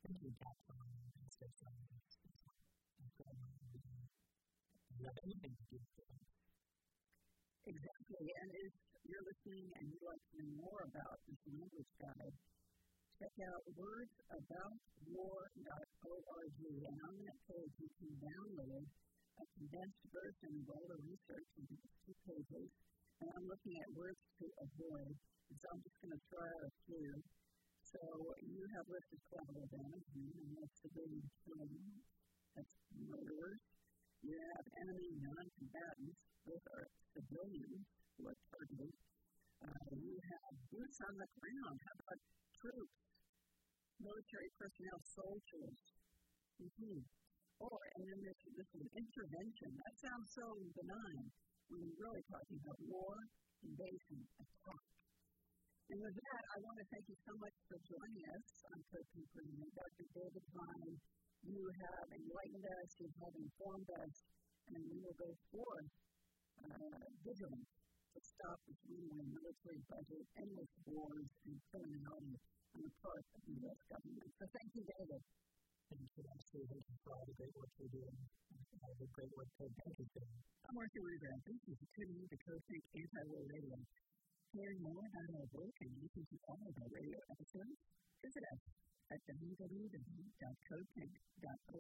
thinking cap on and stuff like this. Do you have anything to do with it? Exactly, and if you're listening and you'd like to know more about this language guide, check out wordsaboutwar.org, and on that page you can download a condensed version of all the research in these 2 pages, and I'm looking at words to avoid, so I'm just going to try out a few. So you have listed collateral damage, and that's civilian killing, that's murderers. You have enemy non-combatants, those are civilians who are targeted. You have boots on the ground, how about troops, military personnel, soldiers. And then this is intervention. That sounds so benign when we're really talking about war, invasion, attack. And with that, I want to thank you so much for joining us on Code Pink. Dr. David Klein, you have enlightened us, you have informed us, and we will go forth vigilant to stop this runaway military budget, endless wars, and criminality on the part of the U.S. government. So thank you, David. Thank you. Absolutely. Thank you for all the great work you're doing. All the great work Code Pink is doing. I'm Martha Ruben. Thank you for tuning in to Code Pink Anti-War Radio. Hearing more about our work and listen to all of our radio episodes, visit us at www.codepink.org.